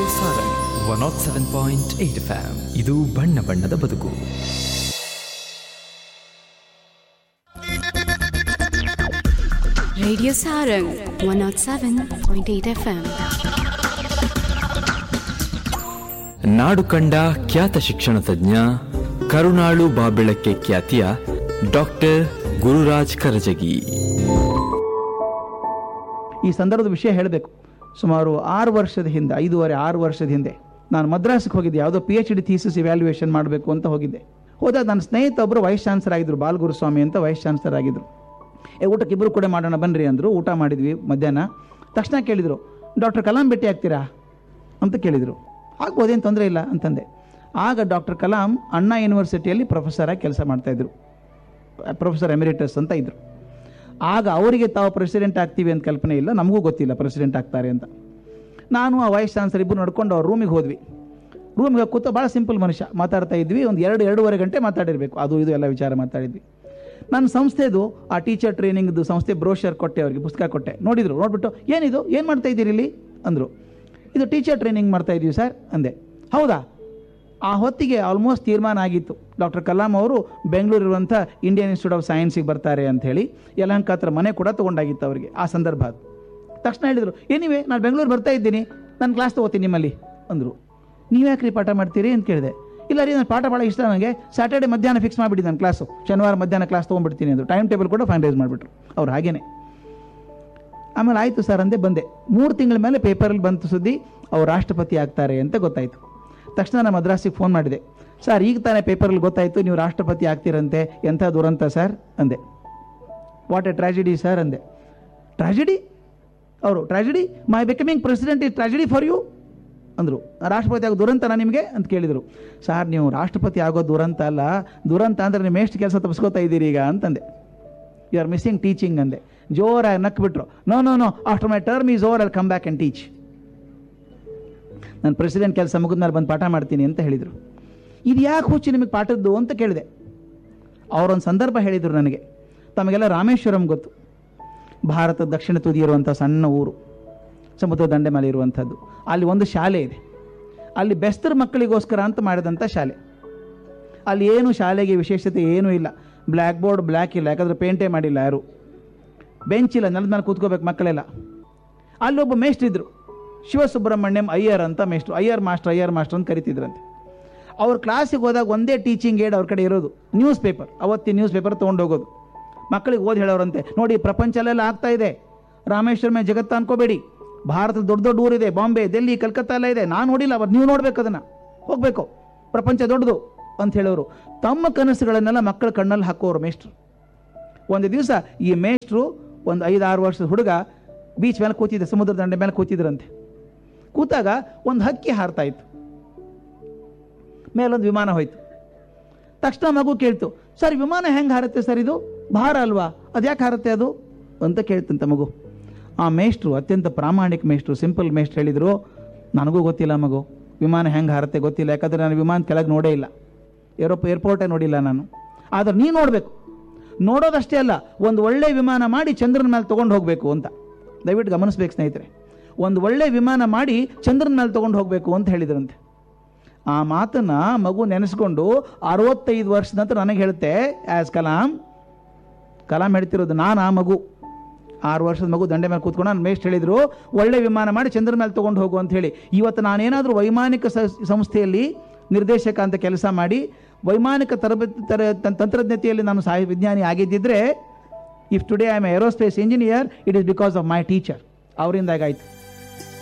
Sarang 107.8 FM. ಇದು ಬಣ್ಣ ಬಣ್ಣದ ಬದುಕು. Radio Sarang 107.8 FM. ನಾಡು ಕಂಡ ಖ್ಯಾತ ಶಿಕ್ಷಣ ತಜ್ಞ, ಕರುಣಾಳು ಬಾಬೆಳಕ್ಕೆ ಖ್ಯಾತಿಯ ಡಾಕ್ಟರ್ ಗುರುರಾಜ್ ಕರಜಗಿ. ಈ ಸಂದರ್ಭದ ವಿಷಯ ಹೇಳಬೇಕು. ಸುಮಾರು 6 ವರ್ಷದ ಹಿಂದೆ, 5.5-6 ವರ್ಷದ ಹಿಂದೆ ನಾನು ಮದ್ರಾಸ್ಗೆ ಹೋಗಿದ್ದೆ. ಯಾವುದೋ PhD ಥೀಸಿಸ್ ಇವ್ಯಾಲ್ಯೂಯೇಷನ್ ಮಾಡಬೇಕು ಅಂತ ಹೋಗಿದ್ದೆ. ಹೋದಾಗ ನನ್ನ ಸ್ನೇಹಿತ ಒಬ್ಬರು ವೈಸ್ ಚಾನ್ಸಲರ್ ಆಗಿದ್ದರು, ಬಾಲಗುರುಸ್ವಾಮಿ ಅಂತ ವೈಸ್ ಚಾನ್ಸಲರ್ ಆಗಿದ್ದರು. ಊಟಕ್ಕೆ ಇಬ್ಬರು ಕೂಡ ಮಾಡೋಣ ಬನ್ನಿರಿ ಅಂದರು. ಊಟ ಮಾಡಿದ್ವಿ ಮಧ್ಯಾಹ್ನ. ತಕ್ಷಣ ಕೇಳಿದರು, ಡಾಕ್ಟರ್ ಕಲಾಂ ಭೇಟಿ ಆಗ್ತೀರಾ ಅಂತ ಕೇಳಿದರು. ಆಗ್ಬೋದೇನು ತೊಂದರೆ ಇಲ್ಲ ಅಂತಂದೆ. ಆಗ ಡಾಕ್ಟರ್ ಕಲಾಂ ಅಣ್ಣಾ ಯೂನಿವರ್ಸಿಟಿಯಲ್ಲಿ ಪ್ರೊಫೆಸರಾಗಿ ಕೆಲಸ ಮಾಡ್ತಾಯಿದ್ರು, ಪ್ರೊಫೆಸರ್ ಎಮಿರೇಟಸ್ ಅಂತ ಇದ್ದರು. ಆಗ ಅವರಿಗೆ ತಾವು ಪ್ರೆಸಿಡೆಂಟ್ ಆಗ್ತೀವಿ ಅಂತ ಕಲ್ಪನೆ ಇಲ್ಲ, ನಮಗೂ ಗೊತ್ತಿಲ್ಲ ಪ್ರೆಸಿಡೆಂಟ್ ಆಗ್ತಾರೆ ಅಂತ. ನಾನು ಆ ವೈಸ್ ಚಾನ್ಸಲರ್ ಇಬ್ಬರು ನಡ್ಕೊಂಡು ಅವ್ರ ರೂಮಿಗೆ ಹೋದ್ವಿ. ರೂಮಿಗೆ ಕೂತ ಭಾಳ ಸಿಂಪಲ್ ಮನುಷ್ಯ, ಮಾತಾಡ್ತಾ ಇದ್ವಿ. ಒಂದು 2-2.5 ಗಂಟೆ ಮಾತಾಡಿರಬೇಕು. ಅದು ಇದು ಎಲ್ಲ ವಿಚಾರ ಮಾತಾಡಿದ್ವಿ. ನನ್ನ ಸಂಸ್ಥೆದು ಆ ಟೀಚರ್ ಟ್ರೈನಿಂಗ್ದು ಸಂಸ್ಥೆ ಬ್ರೋಷರ್ ಕೊಟ್ಟೆ, ಅವರಿಗೆ ಪುಸ್ತಕ ಕೊಟ್ಟೆ. ನೋಡಿದರು, ನೋಡಿಬಿಟ್ಟು ಏನಿದು, ಏನು ಮಾಡ್ತಾ ಇದ್ದೀರಿ ಇಲ್ಲಿ ಅಂದರು. ಇದು ಟೀಚರ್ ಟ್ರೈನಿಂಗ್ ಮಾಡ್ತಾ ಇದ್ದೀವಿ ಸರ್ ಅಂದೆ. ಹೌದಾ? ಆ ಹೊತ್ತಿಗೆ ಆಲ್ಮೋಸ್ಟ್ ತೀರ್ಮಾನ ಆಗಿತ್ತು, ಡಾಕ್ಟರ್ ಕಲಾಂ ಅವರು ಬೆಂಗಳೂರಿರುವಂಥ ಇಂಡಿಯನ್ ಇನ್ಸ್ಟಿಟ್ಯೂಟ್ ಆಫ್ ಸೈನ್ಸಿಗೆ ಬರ್ತಾರೆ ಅಂತ ಹೇಳಿ. ಯಲಹಂಕ ಹತ್ರ ಮನೆ ಕೂಡ ತೊಗೊಂಡಾಗಿತ್ತು ಅವರಿಗೆ ಆ ಸಂದರ್ಭ. ಅದು ತಕ್ಷಣ ಹೇಳಿದರು, ಏನಿವೆ ನಾನು ಬೆಂಗಳೂರು ಬರ್ತಾ ಇದ್ದೀನಿ, ನಾನು ಕ್ಲಾಸ್ ತೊಗೋತೀನಿ ನಿಮ್ಮಲ್ಲಿ ಅಂದರು. ನೀವು ಯಾಕ್ರಿ ಪಾಠ ಮಾಡ್ತೀರಿ ಅಂತ ಕೇಳಿದೆ. ಇಲ್ಲ ರೀ, ನಾನು ಪಾಠ ಭಾಳ ಇಷ್ಟ, ನನಗೆ ಸ್ಯಾಟರ್ಡೆ ಮಧ್ಯಾಹ್ನ ಫಿಕ್ಸ್ ಮಾಡಿಬಿಡಿ ನಾನು ಕ್ಲಾಸು, ಶನಿವಾರ ಮಧ್ಯಾಹ್ನ ಕ್ಲಾಸ್ ತೊಗೊಂಡ್ಬಿಡ್ತೀನಿ ಅಂದರು. ಟೈಮ್ ಟೇಬಲ್ ಕೂಡ ಫೈನಲೈಸ್ ಮಾಡಿಬಿಟ್ರು ಅವ್ರು. ಹಾಗೇನೆ ಆಮೇಲೆ ಆಯಿತು ಸರ್ ಅಂದೆ, ಬಂದೆ. 3 ತಿಂಗಳ ಮೇಲೆ ಪೇಪರಲ್ಲಿ ಬಂತು ಸುದ್ದಿ, ಅವ್ರು ರಾಷ್ಟ್ರಪತಿ ಆಗ್ತಾರೆ ಅಂತ ಗೊತ್ತಾಯಿತು. ತಕ್ಷಣ ನಾನು ಮದ್ರಾಸಿಗೆ ಫೋನ್ ಮಾಡಿದೆ. ಸರ್, ಈಗ ತಾನೇ ಪೇಪರಲ್ಲಿ ಗೊತ್ತಾಯಿತು ನೀವು ರಾಷ್ಟ್ರಪತಿ ಆಗ್ತೀರಂತೆ, ಎಂಥ ದುರಂತ ಸರ್ ಅಂದೆ. ವಾಟ್ ಎ ಟ್ರಾಜಿಡಿ ಸರ್ ಅಂದೆ. ಟ್ರಾಜಿಡಿ? ಅವರು tragedy, my becoming president is tragedy for you ಅಂದರು. ರಾಷ್ಟ್ರಪತಿ ಆಗೋ ದುರಂತನಾ ನಿಮಗೆ ಅಂತ ಕೇಳಿದರು. ಸರ್, ನೀವು ರಾಷ್ಟ್ರಪತಿ ಆಗೋ ದುರಂತ ಅಲ್ಲ, ದುರಂತ ಅಂದರೆ ನೀವು ಎಷ್ಟು ಕೆಲಸ ತಪ್ಪಿಸ್ಕೋತಾ ಇದ್ದೀರಿ ಈಗ ಅಂತಂದೆ. ಯು ಆರ್ ಮಿಸ್ಸಿಂಗ್ ಟೀಚಿಂಗ್ ಅಂದೆ. ಜೋರಾಗಿ ನಕ್ಬಿಟ್ರು. No no no, after my term is over, I'll come back and teach. ನಾನು ಪ್ರೆಸಿಡೆಂಟ್ ಕೆಲಸ ಮುಗಿದ್ಮೇಲೆ ಬಂದು ಪಾಠ ಮಾಡ್ತೀನಿ ಅಂತ ಹೇಳಿದರು. ಇದು ಯಾಕೆ ಹುಚ್ಚು ನಿಮಗೆ ಪಾಠದ್ದು ಅಂತ ಕೇಳಿದೆ. ಅವರೊಂದು ಸಂದರ್ಭ ಹೇಳಿದರು ನನಗೆ. ತಮಗೆಲ್ಲ ರಾಮೇಶ್ವರಂ ಗೊತ್ತು, ಭಾರತದ ದಕ್ಷಿಣ ತುದಿ ಇರುವಂಥ ಸಣ್ಣ ಊರು, ಸಮುದ್ರ ದಂಡೆ ಮೇಲೆ ಇರುವಂಥದ್ದು. ಅಲ್ಲಿ ಒಂದು ಶಾಲೆ ಇದೆ. ಅಲ್ಲಿ ಬೆಸ್ತರ ಮಕ್ಕಳಿಗೋಸ್ಕರ ಅಂತ ಮಾಡಿದಂಥ ಶಾಲೆ. ಅಲ್ಲಿ ಏನು ಶಾಲೆಗೆ ವಿಶೇಷತೆ ಏನೂ ಇಲ್ಲ. ಬ್ಲ್ಯಾಕ್ ಬೋರ್ಡ್ ಬ್ಲ್ಯಾಕ್ ಇಲ್ಲ, ಯಾಕಂದರೆ ಪೇಂಟೇ ಮಾಡಿಲ್ಲ ಯಾರು. ಬೆಂಚ್ ಇಲ್ಲ, ನೆಲದ ಮೇಲೆ ಕೂತ್ಕೋಬೇಕು ಮಕ್ಕಳೆಲ್ಲ. ಅಲ್ಲೊಬ್ಬ ಮೇಷ್ಟ್ರಿದ್ರು, ಶಿವಸುಬ್ರಹ್ಮಣ್ಯಂ ಅಯ್ಯರ್ ಅಂತ ಮೇಷ್ಟ್ರು. ಅಯ್ಯರ್ ಮಾಸ್ಟರ್ ಅಂತ ಕರಿತಿದ್ರಂತೆ. ಅವ್ರ ಕ್ಲಾಸಿಗೆ ಹೋದಾಗ ಒಂದೇ ಟೀಚಿಂಗ್ ಏಡ್ ಅವ್ರ ಕಡೆ ಇರೋದು, ನ್ಯೂಸ್ ಪೇಪರ್. ಅವತ್ತಿನ ನ್ಯೂಸ್ ಪೇಪರ್ ತೊಗೊಂಡೋಗೋದು. ಮಕ್ಕಳಿಗೆ ಓದಿ ಹೇಳೋರಂತೆ, ನೋಡಿ ಪ್ರಪಂಚಲೆಲ್ಲ ಆಗ್ತಾ ಇದೆ, ರಾಮೇಶ್ವರಮೇ ಜಗತ್ತು ಅನ್ಕೋಬೇಡಿ, ಭಾರತದ ದೊಡ್ಡ ದೊಡ್ಡ ಊರಿದೆ, ಬಾಂಬೆ, ದಿಲ್ಲಿ, ಕಲ್ಕತ್ತಾ ಎಲ್ಲ ಇದೆ, ನಾನು ನೋಡಿಲ್ಲ, ಅವ್ರು ನೀವು ನೋಡ್ಬೇಕು, ಅದನ್ನು ಹೋಗಬೇಕು, ಪ್ರಪಂಚ ದೊಡ್ಡದು ಅಂತ ಹೇಳೋರು. ತಮ್ಮ ಕನಸುಗಳನ್ನೆಲ್ಲ ಮಕ್ಕಳ ಕಣ್ಣಲ್ಲಿ ಹಾಕೋರು ಮೇಷ್ಟ್ರು. ಒಂದು ದಿವಸ ಈ ಮೇಷ್ಟ್ರು ಒಂದು 5-6 ವರ್ಷದ ಹುಡುಗ ಬೀಚ್ ಮೇಲೆ ಕೂತಿದ್ದೆ, ಸಮುದ್ರ ದಂಡೆ ಮೇಲೆ ಕೂತಿದ್ರಂತೆ. ಕೂತಾಗ ಒಂದು ಹಕ್ಕಿ ಹಾರ್ತಾ ಇತ್ತು, ಮೇಲೊಂದು ವಿಮಾನ ಹೋಯ್ತು. ತಕ್ಷಣ ಮಗು ಕೇಳ್ತು, ಸರ್ ವಿಮಾನ ಹೆಂಗೆ ಹಾರುತ್ತೆ ಸರ್, ಇದು ಭಾರ ಅಲ್ವಾ, ಅದು ಯಾಕೆ ಹಾರುತ್ತೆ ಅದು ಅಂತ ಕೇಳ್ತಂತ ಮಗು. ಆ ಮೇಷ್ಟ್ರು, ಅತ್ಯಂತ ಪ್ರಾಮಾಣಿಕ ಮೇಷ್ಟ್ರು, ಸಿಂಪಲ್ ಮೇಷ್ಟ್ರು ಹೇಳಿದರು, ನನಗೂ ಗೊತ್ತಿಲ್ಲ ಮಗು, ವಿಮಾನ ಹೆಂಗೆ ಹಾರುತ್ತೆ ಗೊತ್ತಿಲ್ಲ, ಯಾಕಂದರೆ ನಾನು ವಿಮಾನ ಕೆಳಗೆ ನೋಡೇ ಇಲ್ಲ, ಏರ್ಪೋರ್ಟೇ ನೋಡಿಲ್ಲ ನಾನು. ಆದರೆ ನೀನು ನೋಡಬೇಕು, ನೋಡೋದಷ್ಟೇ ಅಲ್ಲ, ಒಂದು ಒಳ್ಳೆ ವಿಮಾನ ಮಾಡಿ ಚಂದ್ರನ ಮೇಲೆ ತೊಗೊಂಡು ಹೋಗಬೇಕು ಅಂತ. ದಯವಿಟ್ಟು ಗಮನಿಸ್ಬೇಕು ಸ್ನೇಹಿತರೆ, ಒಂದು ಒಳ್ಳೆ ವಿಮಾನ ಮಾಡಿ ಚಂದ್ರನ ಮೇಲೆ ತೊಗೊಂಡು ಹೋಗಬೇಕು ಅಂತ ಹೇಳಿದ್ರಂತೆ. ಆ ಮಾತನ್ನು ಮಗು ನೆನೆಸ್ಕೊಂಡು 65 ವರ್ಷದ ನಂತರ ನನಗೆ ಹೇಳುತ್ತೆ, ಆ್ಯಸ್ ಕಲಾಂ ಹೇಳ್ತಿರೋದು. ನಾನು ಆ ಮಗು, 6 ವರ್ಷದ ಮಗು ದಂಡೆ ಮೇಲೆ ಕೂತ್ಕೊಂಡು ನಾನು ಮೇಷ್ಟ್ ಹೇಳಿದರು, ಒಳ್ಳೆ ವಿಮಾನ ಮಾಡಿ ಚಂದ್ರ ಮೇಲೆ ತೊಗೊಂಡು ಹೋಗು ಅಂತ ಹೇಳಿ. ಇವತ್ತು ನಾನೇನಾದರೂ ವೈಮಾನಿಕ ಸಂಸ್ಥೆಯಲ್ಲಿ ನಿರ್ದೇಶಕ ಅಂತ ಕೆಲಸ ಮಾಡಿ ವೈಮಾನಿಕ ತಂತ್ರಜ್ಞತೆಯಲ್ಲಿ ನಾನು ವಿಜ್ಞಾನಿ ಆಗಿದ್ದಿದ್ರೆ, if today I am aerospace engineer, it is because of my teacher. ಅವರಿಂದಾಗಾಯಿತು.